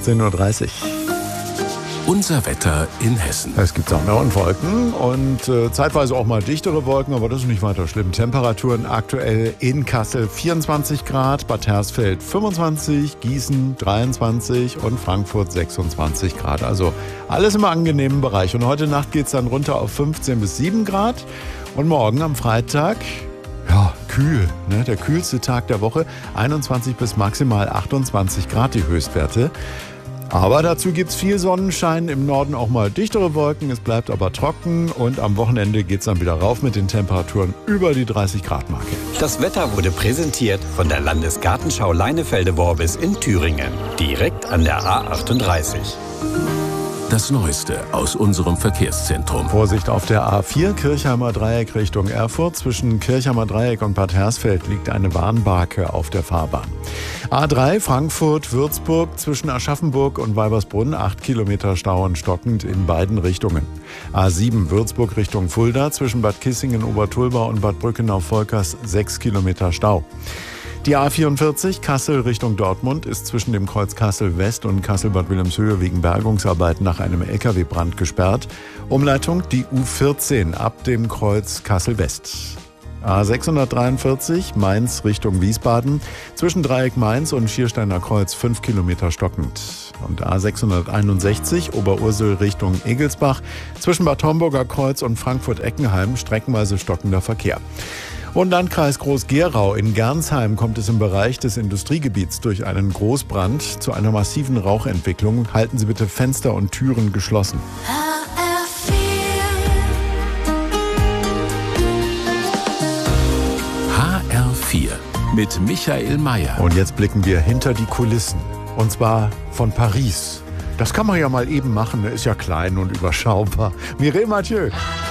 18:30 Uhr. Unser Wetter in Hessen. Es gibt Sonne und Wolken und zeitweise auch mal dichtere Wolken, aber das ist nicht weiter schlimm. Temperaturen aktuell in Kassel 24 Grad, Bad Hersfeld 25, Gießen 23 und Frankfurt 26 Grad. Also alles im angenehmen Bereich. Und heute Nacht geht es dann runter auf 15 bis 7 Grad. Und morgen am Freitag, ja, kühl, ne? Der kühlste Tag der Woche, 21 bis maximal 28 Grad die Höchstwerte. Aber dazu gibt's viel Sonnenschein, im Norden auch mal dichtere Wolken, es bleibt aber trocken und am Wochenende geht's dann wieder rauf mit den Temperaturen über die 30-Grad-Marke. Das Wetter wurde präsentiert von der Landesgartenschau Leinefelde-Worbis in Thüringen, direkt an der A38. Das Neueste aus unserem Verkehrszentrum. Vorsicht auf der A4 Kirchheimer Dreieck Richtung Erfurt. Zwischen Kirchheimer Dreieck und Bad Hersfeld liegt eine Warnbarke auf der Fahrbahn. A3 Frankfurt-Würzburg zwischen Aschaffenburg und Weibersbrunn 8 Kilometer Stau und stockend in beiden Richtungen. A7 Würzburg Richtung Fulda zwischen Bad Kissingen-Obertulbau und Bad Brückenau-Volkers 6 Kilometer Stau. Die A44 Kassel Richtung Dortmund ist zwischen dem Kreuz Kassel West und Kassel-Bad Wilhelmshöhe wegen Bergungsarbeiten nach einem LKW-Brand gesperrt. Umleitung die U14 ab dem Kreuz Kassel West. A643 Mainz Richtung Wiesbaden zwischen Dreieck Mainz und Schiersteiner Kreuz 5 Kilometer stockend. Und A661 Oberursel Richtung Egelsbach zwischen Bad Homburger Kreuz und Frankfurt-Eckenheim streckenweise stockender Verkehr. Und Landkreis Groß-Gerau in Gernsheim kommt es im Bereich des Industriegebiets durch einen Großbrand zu einer massiven Rauchentwicklung. Halten Sie bitte Fenster und Türen geschlossen. HR4 mit Michael Mayer. Und jetzt blicken wir hinter die Kulissen. Und zwar von Paris. Das kann man ja mal eben machen, ist ja klein und überschaubar. Mireille Mathieu.